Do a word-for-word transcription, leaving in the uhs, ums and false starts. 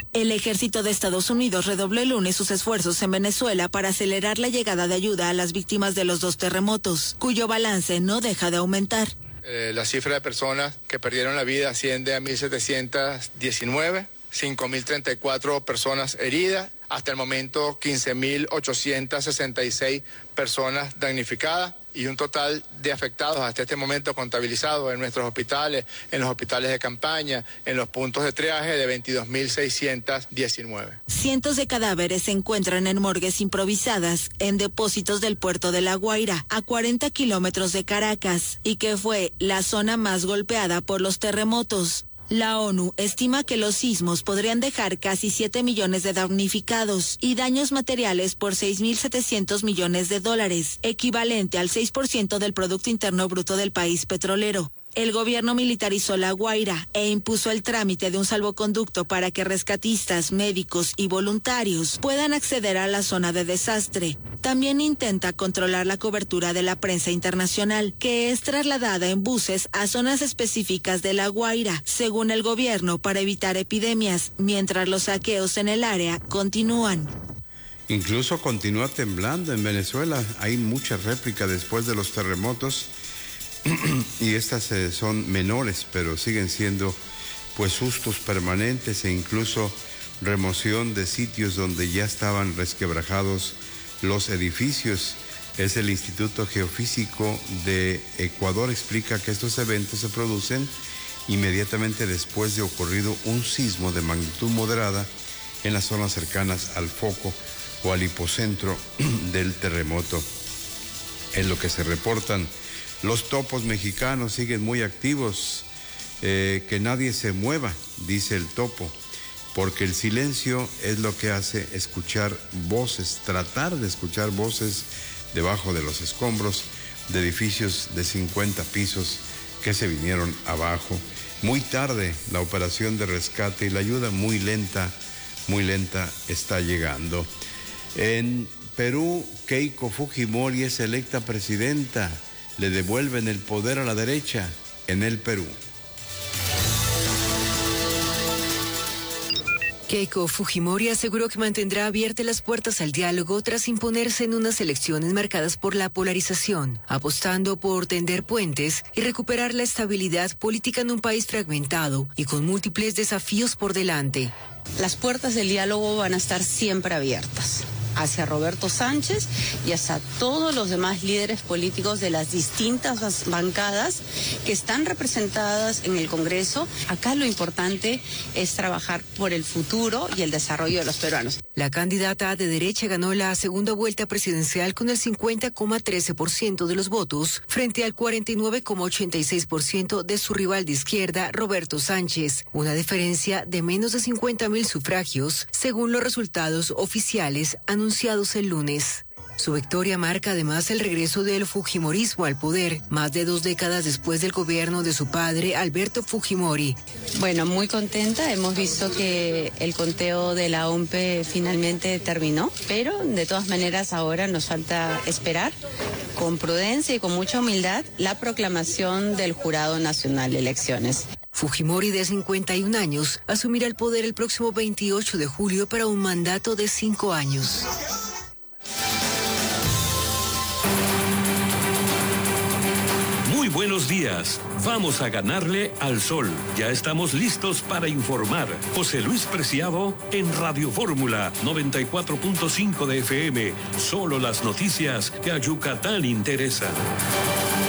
El ejército de Estados Unidos redobló el lunes sus esfuerzos en Venezuela para acelerar la llegada de ayuda a las víctimas de los dos terremotos, cuyo balance no deja de aumentar. Eh, la cifra de personas que perdieron la vida asciende a mil setecientos diecinueve, cinco mil treinta y cuatro personas heridas, hasta el momento quince mil ochocientos sesenta y seis personas damnificadas y un total de afectados hasta este momento contabilizados en nuestros hospitales, en los hospitales de campaña, en los puntos de triaje de veintidós mil seiscientos diecinueve. Cientos de cadáveres se encuentran en morgues improvisadas en depósitos del puerto de La Guaira, a cuarenta kilómetros de Caracas, y que fue la zona más golpeada por los terremotos. La ONU estima que los sismos podrían dejar casi siete millones de damnificados y daños materiales por seis mil setecientos millones de dólares, equivalente al seis por ciento del Producto Interno Bruto del país petrolero. El gobierno militarizó La Guaira e impuso el trámite de un salvoconducto para que rescatistas, médicos y voluntarios puedan acceder a la zona de desastre. También intenta controlar la cobertura de la prensa internacional, que es trasladada en buses a zonas específicas de La Guaira, según el gobierno, para evitar epidemias, mientras los saqueos en el área continúan. Incluso continúa temblando en Venezuela. Hay mucha réplica después de los terremotos. Y estas eh, son menores, pero siguen siendo pues sustos permanentes e incluso remoción de sitios donde ya estaban resquebrajados los edificios. Es el Instituto Geofísico de Ecuador, explica que estos eventos se producen inmediatamente después de ocurrido un sismo de magnitud moderada en las zonas cercanas al foco o al hipocentro del terremoto. En lo que se reportan, los topos mexicanos siguen muy activos, eh, que nadie se mueva, dice el topo, porque el silencio es lo que hace escuchar voces, tratar de escuchar voces debajo de los escombros de edificios de cincuenta pisos que se vinieron abajo. Muy tarde la operación de rescate y la ayuda muy lenta, muy lenta está llegando. En Perú, Keiko Fujimori es electa presidenta. Le devuelven el poder a la derecha en el Perú. Keiko Fujimori aseguró que mantendrá abiertas las puertas al diálogo tras imponerse en unas elecciones marcadas por la polarización, apostando por tender puentes y recuperar la estabilidad política en un país fragmentado y con múltiples desafíos por delante. Las puertas del diálogo van a estar siempre abiertas hacia Roberto Sánchez y hacia todos los demás líderes políticos de las distintas bancadas que están representadas en el Congreso. Acá lo importante es trabajar por el futuro y el desarrollo de los peruanos. La candidata de derecha ganó la segunda vuelta presidencial con el cincuenta coma trece por ciento de los votos frente al cuarenta y nueve coma ochenta y seis por ciento de su rival de izquierda, Roberto Sánchez, una diferencia de menos de cincuenta mil sufragios, según los resultados oficiales anunciados el lunes. Su victoria marca además el regreso del fujimorismo al poder, más de dos décadas después del gobierno de su padre, Alberto Fujimori. Bueno, muy contenta. Hemos visto que el conteo de la O M P finalmente terminó, pero de todas maneras ahora nos falta esperar con prudencia y con mucha humildad la proclamación del Jurado Nacional de Elecciones. Fujimori, de cincuenta y un años, asumirá el poder el próximo veintiocho de julio para un mandato de cinco años. Muy buenos días. Vamos a ganarle al sol. Ya estamos listos para informar. José Luis Preciado en Radio Fórmula noventa y cuatro punto cinco de F M. Solo las noticias que a Yucatán interesan.